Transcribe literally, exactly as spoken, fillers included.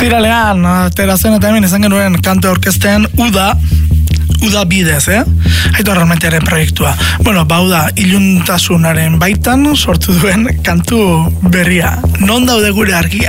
Ostiralean, aterazen eta hemen izan genuen kante orkestean Uda, Uda bidez, eh? Aitor Armentiaren proiektua. Bueno, bauda, iluntasunaren baitan sortu duen kantu berria. Non daude gure argia?